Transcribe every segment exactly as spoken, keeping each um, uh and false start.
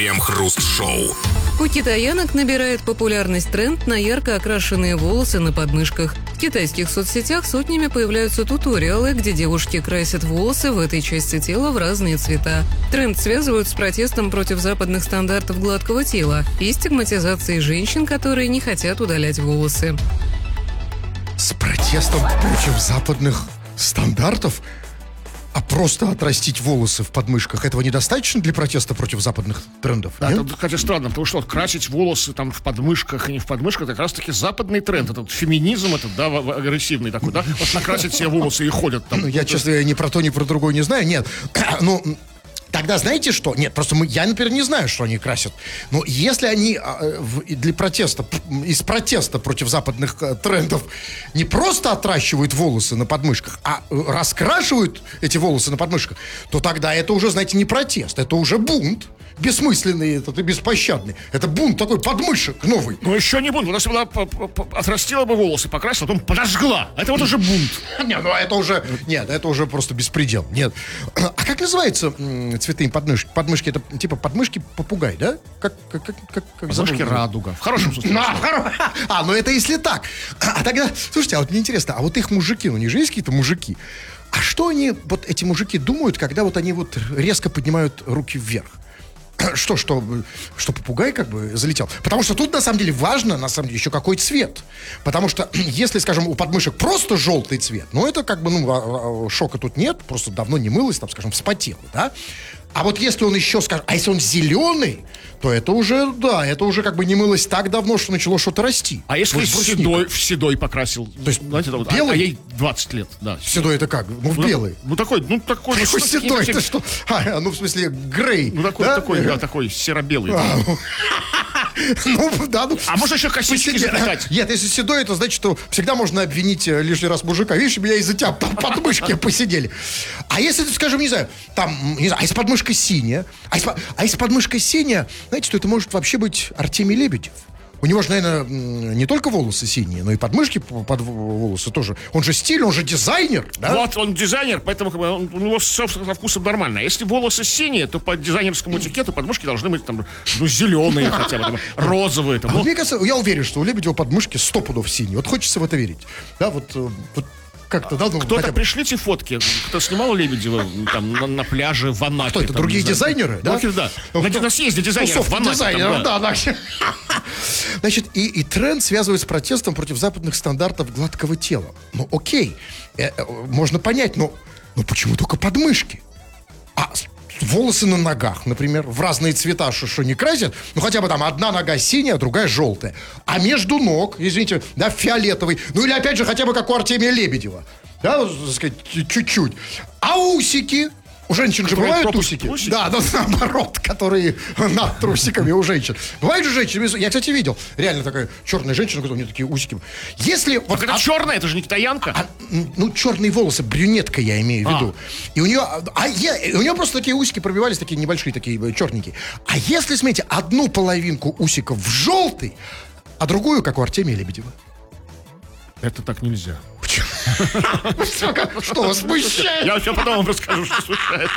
Крем-хруст-шоу. У китаянок набирает популярность тренд на ярко окрашенные волосы на подмышках. В китайских соцсетях сотнями появляются туториалы, где девушки красят волосы в этой части тела в разные цвета. Тренд связывают с протестом против западных стандартов гладкого тела и стигматизацией женщин, которые не хотят удалять волосы. С протестом против западных стандартов? А просто отрастить волосы в подмышках, этого недостаточно для протеста против западных трендов? Да, это, кстати, странно, потому что вот, красить волосы там в подмышках и не в подмышках, это как раз-таки западный тренд. Этот феминизм, этот, да, агрессивный такой, да? Вот накрасить себе волосы и ходят там. Ну, я, честно, я ни про то, ни про другое не знаю. Нет, ну... Тогда знаете что? Нет, просто мы, я, например, не знаю, что они красят. Но если они э, в, для протеста, из протеста против западных э, трендов не просто отращивают волосы на подмышках, а э, раскрашивают эти волосы на подмышках, то тогда это уже, знаете, не протест, это уже бунт. Бессмысленный этот и беспощадный. Это бунт такой подмышек новый. Ну еще не бунт. Вот если бы она отрастила бы волосы, покрасила, потом подожгла. Это вот уже бунт. Нет, ну это уже... Нет, это уже просто беспредел. Нет. А как называются цветы подмышки? Подмышки, это типа подмышки попугай, да? Как, как, как, как, как подмышки радуга. В хорошем смысле. А, хоро... а, ну это если так. А тогда, слушайте, а вот мне интересно, а вот их мужики, ну не же есть какие-то мужики, а что они, вот эти мужики думают, когда вот они вот резко поднимают руки вверх? Что, что, что попугай как бы залетел? Потому что тут, на самом деле, важно, на самом деле, еще какой цвет. Потому что, если, скажем, у подмышек просто желтый цвет, ну, это как бы, ну, шока тут нет, просто давно не мылось, там, скажем, вспотело, да? А вот если он еще, скажем, а если он зеленый, то это уже, да, это уже как бы не мылось так давно, что начало что-то расти. А если в седой, в седой покрасил? То есть, знаете, вот, белый? А, а ей двадцать лет, да. Седой это как? Ну, в ну, белый. Ну, такой, ну, такой... Ну, такой седой, это что? А, ну, в смысле, грей. Ну, такой, да? такой, да, такой серо-белый. А, ну, да, ну... А можно еще косички заплетать? Нет, если седой, это значит, что всегда можно обвинить лишний раз мужика. Видишь, у меня из-за тебя подмышки посидели. А если, скажем, не знаю, там, не знаю, а если подмышка синяя, а если, а если подмышка синяя, знаете, что это может вообще быть Артемий Лебедев. У него же, наверное, не только волосы синие, но и подмышки под волосы тоже. Он же стиль, он же дизайнер, да? Вот, он дизайнер, поэтому он, у него все со вкусом нормально. А если волосы синие, то по дизайнерскому этикету подмышки должны быть там, ну, зеленые хотя бы, там, розовые. Там, а ну. Мне кажется, я уверен, что у Лебедева подмышки сто пудов синие. Вот хочется в это верить. Да, вот... вот как-то, да, ну, кто-то, хотя... пришлите фотки, кто снимал Лебедева там на, на пляже в Анапе. Кто это, там, другие дизайнеры, да? Ну, да. Ну, на, на съезде дизайнеров в Анапе. Дизайнеров, да, да. Значит, и, и тренд связывают с протестом против западных стандартов гладкого тела. Ну, окей, э, э, можно понять, но, но почему только подмышки? А волосы на ногах, например, в разные цвета, что не красят, ну, хотя бы там одна нога синяя, другая желтая. А между ног, извините, да, фиолетовый, ну, или опять же, хотя бы как у Артемия Лебедева, да, так сказать, чуть-чуть. А усики? У женщин же бывают усики? усики? Да, но наоборот, которые над трусиками у женщин. Бывает же женщины, я, кстати, видел, реально такая черная женщина, у нее такие усики. Если... Так вот, это а, черная, это же не китаянка. А, ну, черные волосы, брюнетка я имею в виду. А. И у нее, а я, у нее просто такие усики пробивались, такие небольшие, такие черненькие. А если, смотрите, одну половинку усиков в желтый, а другую, как у Артемия Лебедева? Это так нельзя. Почему? Что вас смущает? Я все потом вам расскажу, что смущает.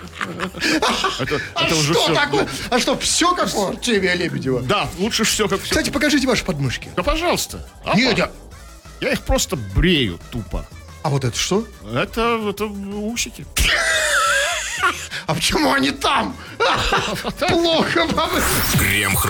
А что такое? А что, все как у Артемия Лебедева? Да, лучше все как все. Кстати, покажите ваши подмышки. Да, пожалуйста. Нет, я... Я их просто брею тупо. А вот это что? Это, это усики. А почему они там? Плохо. Крем